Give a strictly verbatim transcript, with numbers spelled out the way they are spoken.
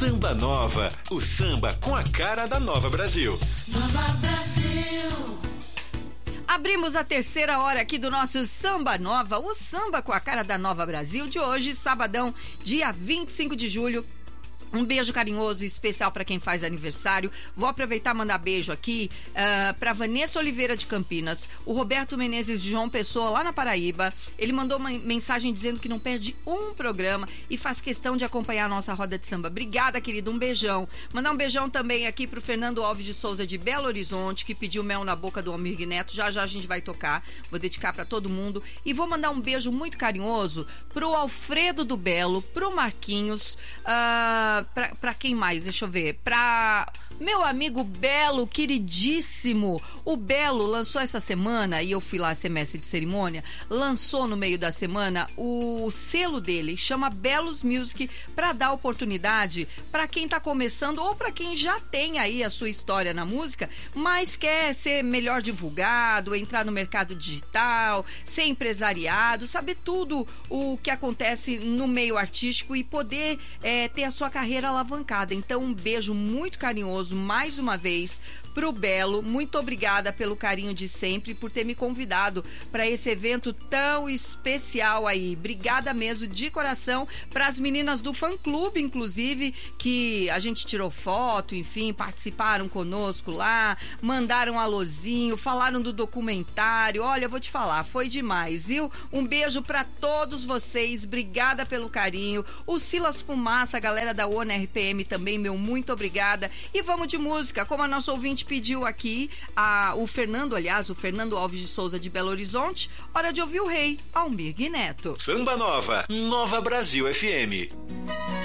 Samba Nova, o samba com a cara da Nova Brasil. Nova Brasil. Abrimos a terceira hora aqui do nosso Samba Nova, o samba com a cara da Nova Brasil de hoje, sabadão, dia vinte e cinco de julho. Um beijo carinhoso e especial para quem faz aniversário. Vou aproveitar e mandar beijo aqui uh, para Vanessa Oliveira de Campinas, o Roberto Menezes de João Pessoa, lá na Paraíba. Ele mandou uma mensagem dizendo que não perde um programa e faz questão de acompanhar a nossa roda de samba. Obrigada, querido, um beijão. Mandar um beijão também aqui pro Fernando Alves de Souza de Belo Horizonte, que pediu mel na boca do Almir Neto. Já já a gente vai tocar, vou dedicar para todo mundo. E vou mandar um beijo muito carinhoso pro Alfredo do Belo, pro Marquinhos, uh, Pra, pra quem mais? Deixa eu ver. Pra meu amigo Belo, queridíssimo. O Belo lançou essa semana, e eu fui lá ser mestre de cerimônia, lançou no meio da semana o selo dele, chama Belos Music, pra dar oportunidade pra quem tá começando ou pra quem já tem aí a sua história na música, mas quer ser melhor divulgado, entrar no mercado digital, ser empresariado, saber tudo o que acontece no meio artístico e poder é, ter a sua carreira alavancada. Então um beijo muito carinhoso mais uma vez pro Belo, muito obrigada pelo carinho de sempre, por ter me convidado para esse evento tão especial aí. Obrigada mesmo de coração para as meninas do fã clube, inclusive, que a gente tirou foto, enfim, participaram conosco lá, mandaram um alôzinho, falaram do documentário. Olha, eu vou te falar, foi demais, viu? Um beijo para todos vocês, obrigada pelo carinho. O Silas Fumaça, a galera da ONU R P M também, meu muito obrigada. E vamos de música, como a nossa ouvinte pediu aqui, a, o Fernando, aliás, o Fernando Alves de Souza de Belo Horizonte, hora de ouvir o rei, Almir Neto. Samba Nova, Nova Brasil F M.